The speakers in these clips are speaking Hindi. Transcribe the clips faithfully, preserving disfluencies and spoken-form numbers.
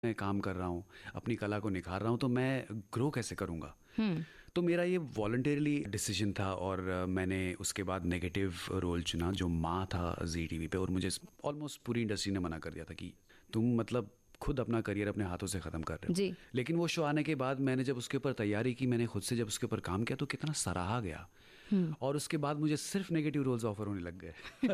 मैं काम कर रहा हूँ, अपनी कला को निखार रहा हूँ, तो मैं ग्रो कैसे करूँगा। हम्म तो मेरा ये वॉलंटरीली डिसीजन था और अ, मैंने उसके बाद नेगेटिव रोल चुना जो माँ था जी टीवी पे। और मुझे ऑलमोस्ट पूरी इंडस्ट्री ने मना कर दिया था कि तुम मतलब खुद अपना करियर अपने हाथों से ख़त्म कर रहे हो। जी। लेकिन वो शो आने के बाद मैंने जब उसके ऊपर तैयारी की, मैंने खुद से जब उसके ऊपर काम किया तो कितना सराहा गया। और उसके बाद मुझे सिर्फ नेगेटिव रोल्स ऑफर होने लग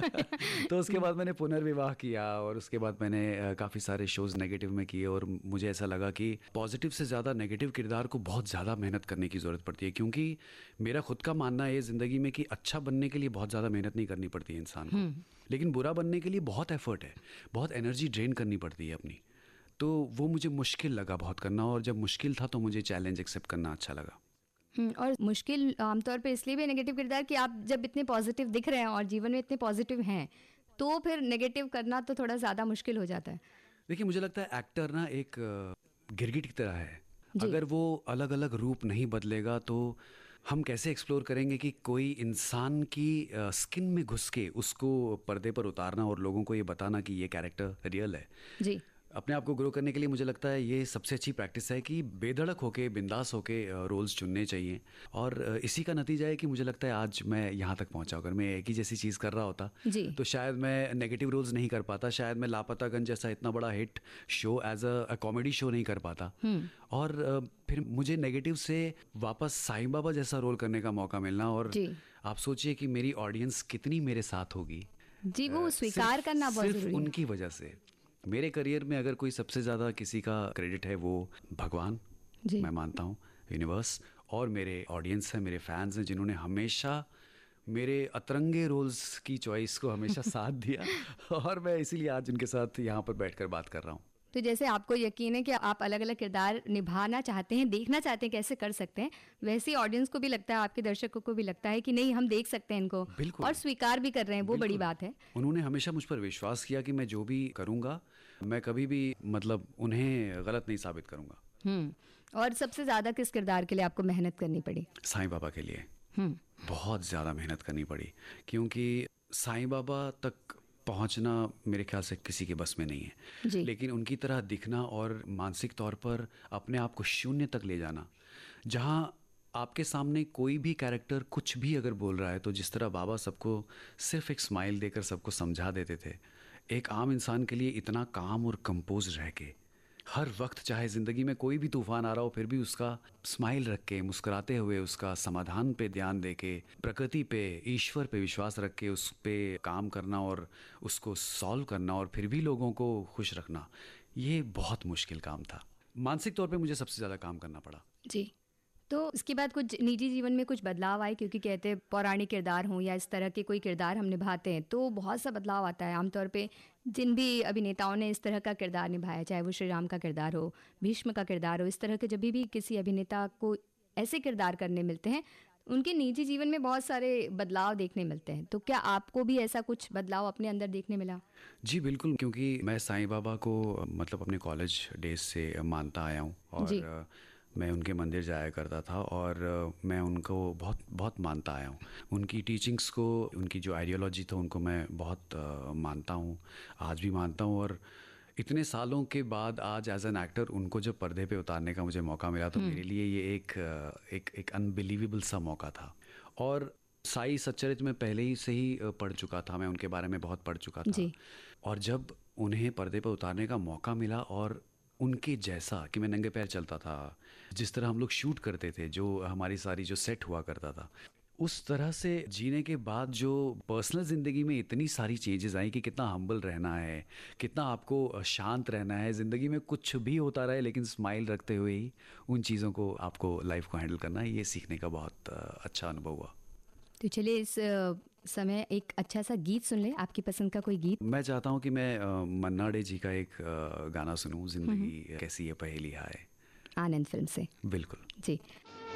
गए। तो उसके बाद मैंने पुनर्विवाह किया और उसके बाद मैंने काफ़ी सारे शोज़ नेगेटिव में किए। और मुझे ऐसा लगा कि पॉजिटिव से ज़्यादा नेगेटिव किरदार को बहुत ज़्यादा मेहनत करने की ज़रूरत पड़ती है, क्योंकि मेरा खुद का मानना है ज़िंदगी में कि अच्छा बनने के लिए बहुत ज़्यादा मेहनत नहीं करनी पड़ती है इंसान को, लेकिन बुरा बनने के लिए बहुत एफर्ट है, बहुत एनर्जी ड्रेन करनी पड़ती है अपनी। तो वो मुझे मुश्किल लगा बहुत करना, और जब मुश्किल था तो मुझे चैलेंज एक्सेप्ट करना अच्छा लगा। हम्म, और मुश्किल आमतौर पे इसलिए भी नेगेटिव किरदार कि आप जब इतने पॉजिटिव दिख रहे हैं और जीवन में इतने पॉजिटिव हैं, तो फिर नेगेटिव करना तो थोड़ा ज़्यादा मुश्किल हो जाता है। देखिए, मुझे लगता है एक्टर ना एक अ, गिरगिट की तरह है। जी। अगर वो अलग अलग रूप नहीं बदलेगा तो हम कैसे एक्सप्लोर करेंगे कि कोई इंसान की स्किन में घुस के उसको पर्दे पर उतारना और लोगों को ये बताना कि ये कैरेक्टर रियल है। जी। अपने आप को ग्रो करने के लिए मुझे लगता है ये सबसे अच्छी प्रैक्टिस है कि बेधड़क होके, बिंदास होके रोल्स चुनने चाहिए। और अ, इसी का नतीजा है कि मुझे लगता है आज मैं यहाँ तक पहुँचा। अगर मैं एक ही जैसी चीज़ कर रहा होता जी। तो शायद मैं नेगेटिव रोल्स नहीं कर पाता, शायद मैं लापतागंज जैसा इतना बड़ा hit show as a comedy show नहीं कर पाता। और अ, फिर मुझे नेगेटिव से वापस साईं बाबा जैसा रोल करने का मौका मिलना, और जी। आप सोचिए कि मेरी ऑडियंस कितनी मेरे साथ होगी। जी, वो अ, स्वीकार सिर्फ करना बहुत सिर्फ ज़रूरी है। उनकी वजह से। मेरे करियर में अगर कोई सबसे ज़्यादा किसी का क्रेडिट है वो भगवान, जी। मैं मानता हूँ, यूनिवर्स, और मेरे ऑडियंस हैं, मेरे फैंस हैं, जिन्होंने हमेशा मेरे अतरंगे रोल्स की चॉइस को हमेशा साथ दिया। और मैं इसीलिए आज उनके साथ यहाँ पर बैठकर बात कर रहा हूँ। तो जैसे आपको यकीन है कि आप अलग अलग किरदार निभाना चाहते हैं, देखना चाहते हैं कैसे कर सकते हैं, वैसे ही ऑडियंस को भी लगता है, आपके दर्शकों को भी लगता है कि नहीं, हम देख सकते हैं इनको, बिल्कुल। और स्वीकार भी कर रहे हैं, वो बड़ी बिल्कुल। बात है। उन्होंने हमेशा मुझ पर विश्वास किया कि मैं जो भी करूँगा, मैं कभी भी मतलब उन्हें गलत नहीं साबित करूँगा। हम्म और सबसे ज्यादा किस किरदार के लिए आपको मेहनत करनी पड़ी? साईं बाबा के लिए हम्म बहुत ज़्यादा मेहनत करनी पड़ी, क्योंकि साईं बाबा तक पहुंचना मेरे ख्याल से किसी के बस में नहीं है। जी। लेकिन उनकी तरह दिखना और मानसिक तौर पर अपने आप को शून्य तक ले जाना, जहां आपके सामने कोई भी कैरेक्टर कुछ भी अगर बोल रहा है तो जिस तरह बाबा सबको सिर्फ एक स्माइल देकर सबको समझा देते थे, एक आम इंसान के लिए इतना काम और कंपोज रह के हर वक्त, चाहे ज़िंदगी में कोई भी तूफान आ रहा हो, फिर भी उसका स्माइल रख के, मुस्कुराते हुए, उसका समाधान पे ध्यान दे के, प्रकृति पे, ईश्वर पे विश्वास रख के उस पे काम करना और उसको सॉल्व करना और फिर भी लोगों को खुश रखना, ये बहुत मुश्किल काम था। मानसिक तौर पे मुझे सबसे ज़्यादा काम करना पड़ा। जी। तो इसके बाद कुछ निजी जीवन में कुछ बदलाव आए, क्योंकि कहते हैं पौराणिक किरदार हों या इस तरह के कोई किरदार हम निभाते हैं तो बहुत सा बदलाव आता है। आमतौर पे जिन भी अभिनेताओं ने इस तरह का किरदार निभाया, चाहे वो श्री राम का किरदार हो, भीष्म का किरदार हो, इस तरह के जब भी किसी अभिनेता को ऐसे किरदार करने मिलते हैं, उनके निजी जीवन में बहुत सारे बदलाव देखने मिलते हैं। तो क्या आपको भी ऐसा कुछ बदलाव अपने अंदर देखने मिला? जी बिल्कुल, क्योंकि मैं साईं बाबा को मतलब अपने कॉलेज डेज से मानता आया हूँ और जी। मैं उनके मंदिर जाया करता था और मैं उनको बहुत बहुत मानता आया हूँ। उनकी टीचिंग्स को, उनकी जो आइडियोलॉजी था, उनको मैं बहुत uh, मानता हूँ, आज भी मानता हूँ। और इतने सालों के बाद आज एज एन एक्टर उनको जब पर्दे पे उतारने का मुझे मौका मिला तो मेरे लिए ये एक एक एक अनबिलीवेबल सा मौका था। और साई सच्चरित्र में पहले ही से ही पढ़ चुका था, मैं उनके बारे में बहुत पढ़ चुका था। जी। और जब उन्हें पर्दे पर उतारने का मौका मिला और उनके जैसा कि मैं नंगे पैर चलता था, जिस तरह हम लोग शूट करते थे, जो हमारी सारी जो सेट हुआ करता था, उस तरह से जीने के बाद जो पर्सनल ज़िंदगी में इतनी सारी चेंजेस आई कि कितना हम्बल रहना है, कितना आपको शांत रहना है, ज़िंदगी में कुछ भी होता रहे लेकिन स्माइल रखते हुए ही उन चीज़ों को आपको लाइफ को हैंडल करना है, ये सीखने का बहुत अच्छा अनुभव हुआ। तो चलिए इस समय एक अच्छा सा गीत सुन ले, आपकी पसंद का कोई गीत। मैं चाहता हूँ कि मैं मन्ना डे जी का एक गाना सुनूं, जिंदगी कैसी है पहेली है, आनंद फिल्म से। बिल्कुल जी।